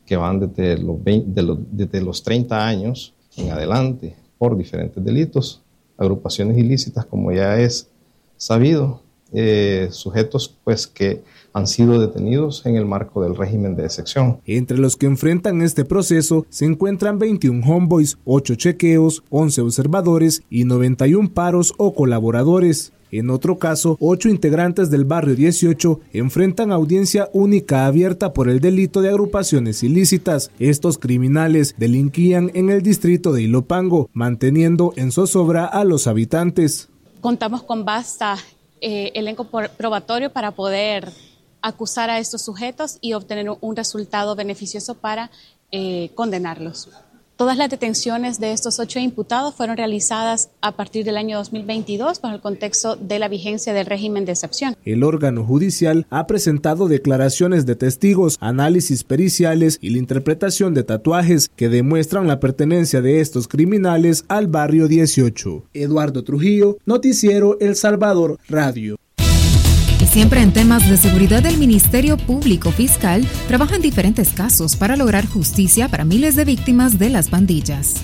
que van desde los 30 años en adelante por diferentes delitos, agrupaciones ilícitas, como ya es sabido, sujetos pues que han sido detenidos en el marco del régimen de excepción. Entre los que enfrentan este proceso se encuentran 21 homeboys, 8 chequeos, 11 observadores y 91 paros o colaboradores. En otro caso, 8 integrantes del barrio 18 enfrentan audiencia única abierta por el delito de agrupaciones ilícitas. Estos criminales delinquían en el distrito de Ilopango, manteniendo en zozobra a los habitantes. Contamos con vasta elenco probatorio para poder acusar a estos sujetos y obtener un resultado beneficioso para condenarlos. Todas las detenciones de estos 8 imputados fueron realizadas a partir del año 2022 bajo el contexto de la vigencia del régimen de excepción. El órgano judicial ha presentado declaraciones de testigos, análisis periciales y la interpretación de tatuajes que demuestran la pertenencia de estos criminales al barrio 18. Eduardo Trujillo, Noticiero El Salvador Radio. Siempre en temas de seguridad, el Ministerio Público Fiscal trabaja en diferentes casos para lograr justicia para miles de víctimas de las pandillas.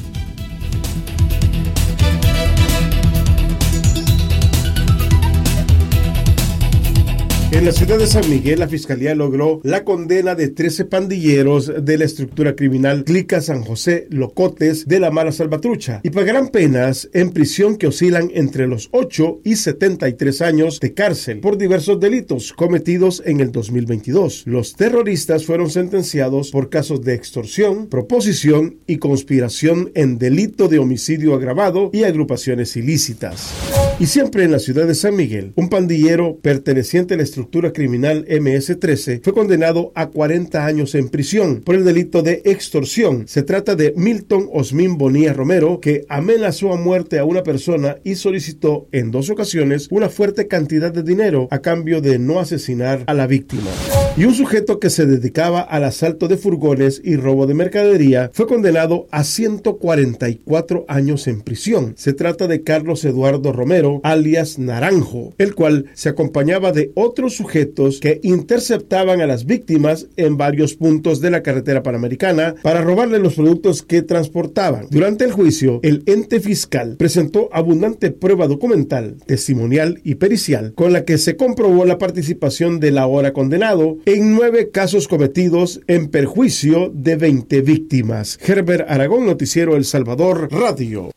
En la ciudad de San Miguel, la Fiscalía logró la condena de 13 pandilleros de la estructura criminal Clica San José Locotes de la Mala Salvatrucha y pagarán penas en prisión que oscilan entre los 8 y 73 años de cárcel por diversos delitos cometidos en el 2022. Los terroristas fueron sentenciados por casos de extorsión, proposición y conspiración en delito de homicidio agravado y agrupaciones ilícitas. Y siempre en la ciudad de San Miguel, un pandillero perteneciente a la estructura criminal MS-13 fue condenado a 40 años en prisión por el delito de extorsión. Se trata de Milton Osmin Bonilla Romero, que amenazó a muerte a una persona y solicitó en 2 ocasiones una fuerte cantidad de dinero a cambio de no asesinar a la víctima. Y un sujeto que se dedicaba al asalto de furgones y robo de mercadería fue condenado a 144 años en prisión. Se trata de Carlos Eduardo Romero, alias Naranjo, el cual se acompañaba de otros sujetos que interceptaban a las víctimas en varios puntos de la carretera panamericana para robarle los productos que transportaban. Durante el juicio, el ente fiscal presentó abundante prueba documental, testimonial y pericial, con la que se comprobó la participación del ahora condenado en 9 casos cometidos en perjuicio de 20 víctimas. Herbert Aragón, Noticiero El Salvador Radio.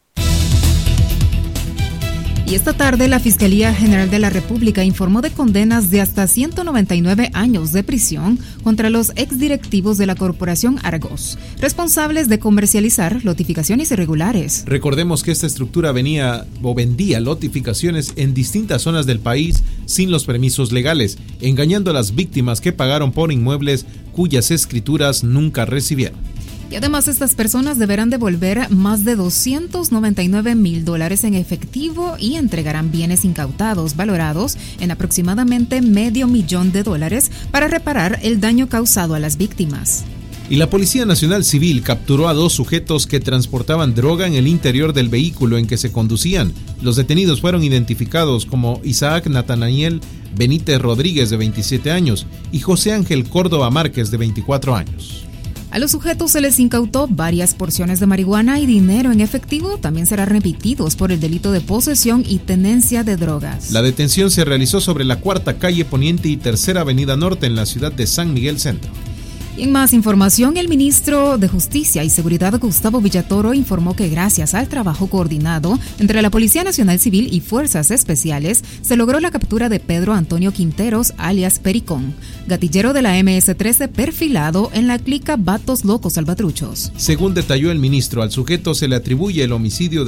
Y esta tarde la Fiscalía General de la República informó de condenas de hasta 199 años de prisión contra los exdirectivos de la Corporación Argos, responsables de comercializar lotificaciones irregulares. Recordemos que esta estructura vendía lotificaciones en distintas zonas del país sin los permisos legales, engañando a las víctimas que pagaron por inmuebles cuyas escrituras nunca recibieron. Y además estas personas deberán devolver más de $299,000 en efectivo y entregarán bienes incautados valorados en aproximadamente $500,000 para reparar el daño causado a las víctimas. Y la Policía Nacional Civil capturó a 2 sujetos que transportaban droga en el interior del vehículo en que se conducían. Los detenidos fueron identificados como Isaac Natanael Benítez Rodríguez, de 27 años, y José Ángel Córdoba Márquez, de 24 años. A los sujetos se les incautó varias porciones de marihuana y dinero en efectivo. También serán remitidos por el delito de posesión y tenencia de drogas. La detención se realizó sobre la 4ª calle Poniente y 3ª Avenida Norte en la ciudad de San Miguel Centro. Y en más información, el ministro de Justicia y Seguridad, Gustavo Villatoro, informó que gracias al trabajo coordinado entre la Policía Nacional Civil y Fuerzas Especiales, se logró la captura de Pedro Antonio Quinteros, alias Pericón, gatillero de la MS-13 perfilado en la clica Vatos Locos Salvatruchos. Según detalló el ministro, al sujeto se le atribuye el homicidio de